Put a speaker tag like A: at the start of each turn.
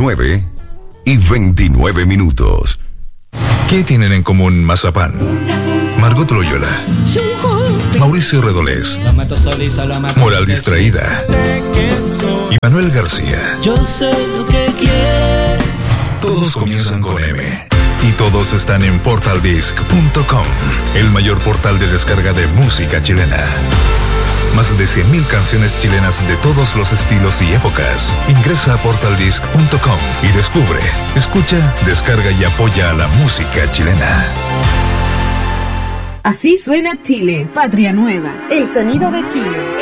A: 9:29.
B: ¿Qué tienen en común Mazapán, Margot Loyola, Mauricio Redolés, Moral Distraída y Manuel García?
C: Yo sé lo que quieres.
B: Todos comienzan con M y todos están en portaldisc.com, el mayor portal de descarga de música chilena. Más de 100.000 canciones chilenas de todos los estilos y épocas. Ingresa a portaldisc.com y descubre, escucha, descarga y apoya a la música chilena.
D: Así suena Chile, patria nueva, el sonido de Chile.